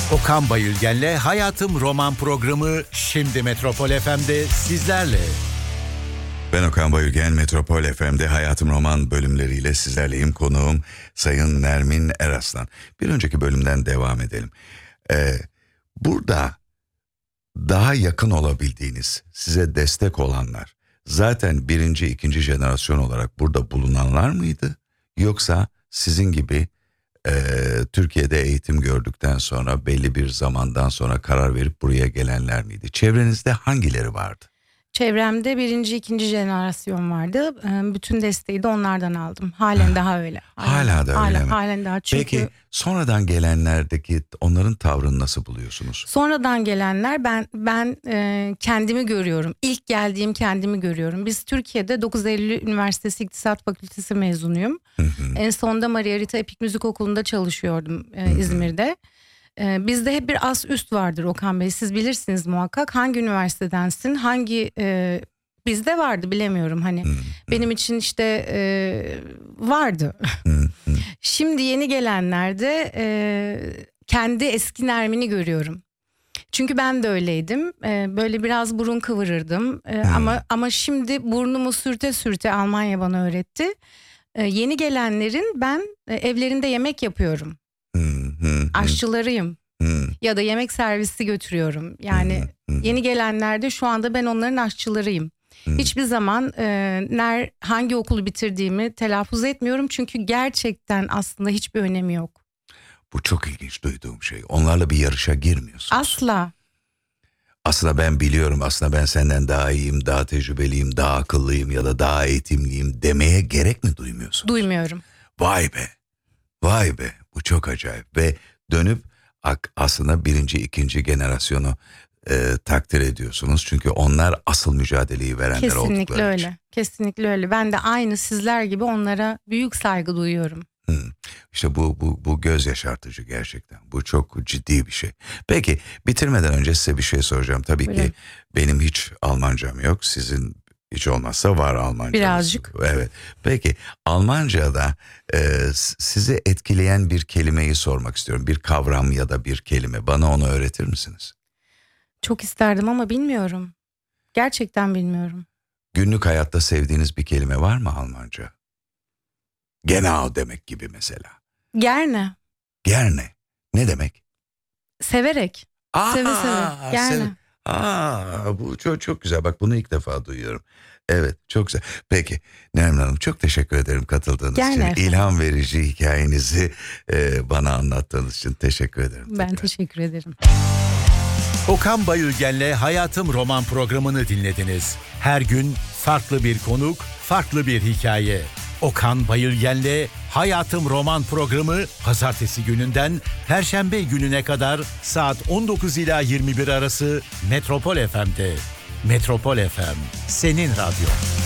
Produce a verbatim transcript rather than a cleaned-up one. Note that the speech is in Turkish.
Okan Bayülgen'le Hayatım Roman programı şimdi Metropol F M'de sizlerle. Ben Okan Bayülgen, Metropol F M'de Hayatım Roman bölümleriyle sizlerleyim. Konuğum Sayın Nermin Eraslan. Bir önceki bölümden devam edelim. Ee, burada daha yakın olabildiğiniz, size destek olanlar zaten birinci, ikinci jenerasyon olarak burada bulunanlar mıydı? Yoksa sizin gibi e, Türkiye'de eğitim gördükten sonra belli bir zamandan sonra karar verip buraya gelenler miydi? Çevrenizde hangileri vardı? Çevremde birinci, ikinci jenerasyon vardı. Bütün desteği de onlardan aldım. Halen daha öyle. Halen, hala da öyle halen, mi? Halen daha. Çünkü Peki sonradan gelenlerdeki onların tavrını nasıl buluyorsunuz? Sonradan gelenler ben ben e, kendimi görüyorum. İlk geldiğim kendimi görüyorum. Biz Türkiye'de dokuz Eylül Üniversitesi İktisat Fakültesi mezunuyum. Hı hı. En sonunda Maria Rita Epik Müzik Okulu'nda çalışıyordum e, İzmir'de. Ee, bizde hep bir as üst vardır Okan Bey, siz bilirsiniz muhakkak. Hangi üniversitedensin, hangi e, bizde vardı bilemiyorum hani. Hmm, benim için işte e, vardı. Hmm, hmm. Şimdi yeni gelenlerde e, kendi eski Nermin'i görüyorum. Çünkü ben de öyleydim. E, böyle biraz burun kıvırırdım. E, hmm. Ama ama şimdi burnumu sürte sürte Almanya bana öğretti. E, yeni gelenlerin ben e, evlerinde yemek yapıyorum. Hmm, hmm, Aşçılarıyım hmm. ya da yemek servisi götürüyorum. Yani hmm, yeni gelenlerde şu anda ben onların aşçılarıyım. Hmm. Hiçbir zaman e, ner hangi okulu bitirdiğimi telaffuz etmiyorum. Çünkü gerçekten aslında hiçbir önemi yok. Bu çok ilginç duyduğum şey. Onlarla bir yarışa girmiyorsunuz. Asla. Aslında ben biliyorum, aslında ben senden daha iyiyim, daha tecrübeliyim, daha akıllıyım ya da daha eğitimliyim demeye gerek mi duymuyorsunuz? Duymuyorum. Vay be. Vay be, bu çok acayip ve dönüp aslında birinci, ikinci generasyonu e, takdir ediyorsunuz. Çünkü onlar asıl mücadeleyi verenler kesinlikle oldukları için. Kesinlikle öyle, kesinlikle öyle. Ben de aynı sizler gibi onlara büyük saygı duyuyorum. Hmm. İşte bu, bu, bu göz yaşartıcı gerçekten. Bu çok ciddi bir şey. Peki bitirmeden önce size bir şey soracağım. Tabii Buyurun. ki benim hiç Almancam yok, sizin hiç olmazsa var Almanca. Birazcık. Evet. Peki Almanca'da e, sizi etkileyen bir kelimeyi sormak istiyorum. Bir kavram ya da bir kelime. Bana onu öğretir misiniz? Çok isterdim ama bilmiyorum. Gerçekten bilmiyorum. Günlük hayatta sevdiğiniz bir kelime var mı Almanca? Genau demek gibi mesela. Gerne. Gerne. Ne demek? Severek. Aa, seve seve. Gerne. Sev- Aa, bu çok çok güzel. Bak bunu ilk defa duyuyorum. Evet, çok güzel. Peki Nermin Hanım, çok teşekkür ederim katıldığınız Gel için. efendim. İlham verici hikayenizi e, bana anlattığınız için teşekkür ederim. Ben tekrar. teşekkür ederim. Okan Bayülgen'le Hayatım Roman programını dinlediniz. Her gün farklı bir konuk, farklı bir hikaye. Okan Bayülgen'le Hayatım Roman programı pazartesi gününden perşembe gününe kadar saat on dokuz ila yirmi bir arası Metropol F M'de. Metropol F M, senin radyo.